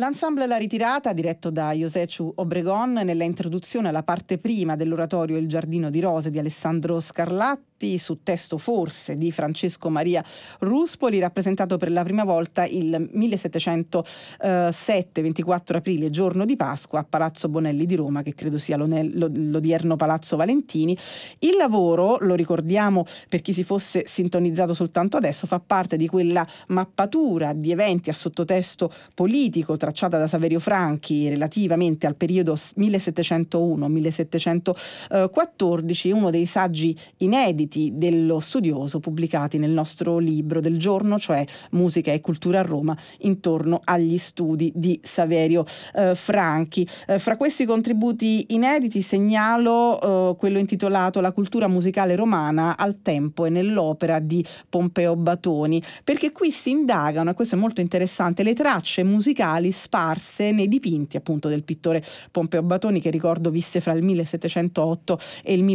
L'ensemble La Ritirata, diretto da José Chu Obregón, nella introduzione alla parte prima dell'oratorio Il giardino di rose di Alessandro Scarlatti, su testo forse di Francesco Maria Ruspoli, rappresentato per la prima volta il 1707, 24 aprile, giorno di Pasqua, a Palazzo Bonelli di Roma, che credo sia l'odierno Palazzo Valentini. Il lavoro, lo ricordiamo per chi si fosse sintonizzato soltanto adesso, fa parte di quella mappatura di eventi a sottotesto politico tracciata da Saverio Franchi relativamente al periodo 1701-1714, uno dei saggi inediti dello studioso pubblicati nel nostro libro del giorno, cioè Musica e cultura a Roma, intorno agli studi di Saverio Franchi. Fra questi contributi inediti segnalo quello intitolato La cultura musicale romana al tempo e nell'opera di Pompeo Batoni, perché qui si indagano, e questo è molto interessante, le tracce musicali sparse nei dipinti appunto del pittore Pompeo Batoni, che ricordo visse fra il 1708 e il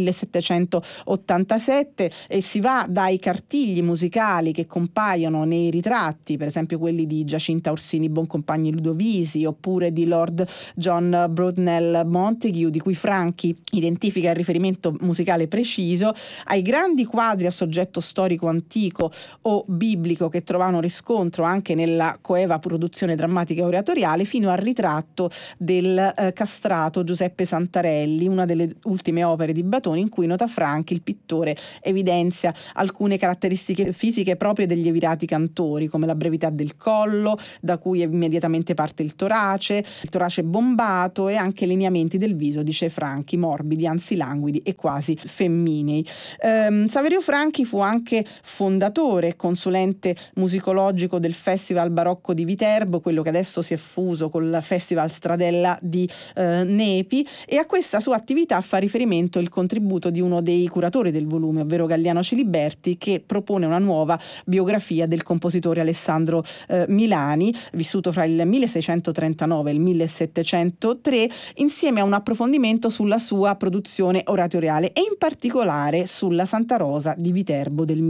1787, e si va dai cartigli musicali che compaiono nei ritratti, per esempio quelli di Giacinta Orsini Boncompagni Ludovisi oppure di Lord John Broadnell Montague, di cui Franchi identifica il riferimento musicale preciso, ai grandi quadri a soggetto storico antico o biblico che trovano riscontro anche nella coeva produzione drammatica e oratoriale, fino al ritratto del castrato Giuseppe Santarelli, una delle ultime opere di Batoni, in cui, nota Franchi, il pittore evidenzia alcune caratteristiche fisiche proprie degli evirati cantori, come la brevità del collo, da cui immediatamente parte il torace bombato, e anche lineamenti del viso, dice Franchi, morbidi, anzi languidi e quasi femminei. Saverio Franchi fu anche fondatore e consulente musicologico del Festival Barocco di Viterbo, quello che adesso si è fuso col Festival Stradella di Nepi, e a questa sua attività fa riferimento il contributo di uno dei curatori del volume, ovvero Galliano Ciliberti, che propone una nuova biografia del compositore Alessandro Milani, vissuto fra il 1639 e il 1703, insieme a un approfondimento sulla sua produzione oratoriale e in particolare sulla Santa Rosa di Viterbo del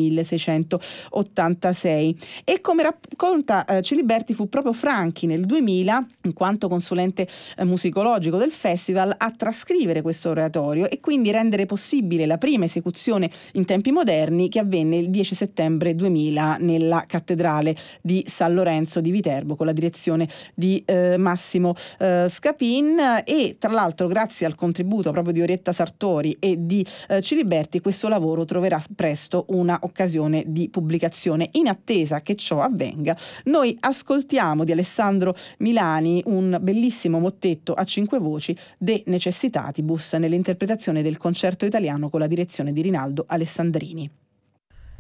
1686. E come racconta Ciliberti, fu proprio Franchi nel 2000, in quanto consulente musicologico del festival, a trascrivere questo oratorio e quindi rendere possibile la prima esecuzione in tempi moderni, che avvenne il 10 settembre 2000 nella cattedrale di San Lorenzo di Viterbo, con la direzione di Massimo Scapin. E tra l'altro, grazie al contributo proprio di Orietta Sartori e di Ciliberti, questo lavoro troverà presto una occasione di pubblicazione. In attesa che ciò avvenga, noi ascoltiamo di Alessandro Milani un bellissimo mottetto a 5 voci, De Necessitatibus, nell'interpretazione del concerto italiano con la direzione di Rinaldo Alessandrini.